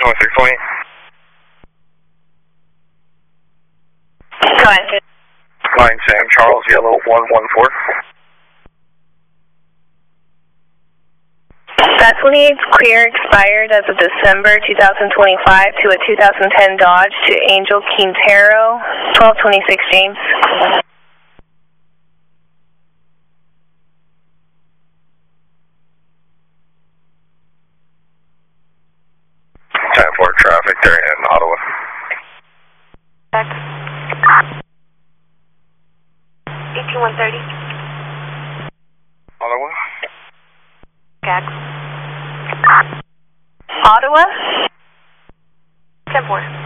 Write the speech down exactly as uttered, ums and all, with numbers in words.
twenty-six twenty. Go ahead. Line Sam Charles, yellow one one four. That twenty-eight clear expired as of December two thousand twenty-five to a two thousand ten Dodge to Angel Quintero, twelve twenty-six James. ten four traffic there in Ottawa. eighteen one thirty. Ottawa? Gax. Ottawa? ten four.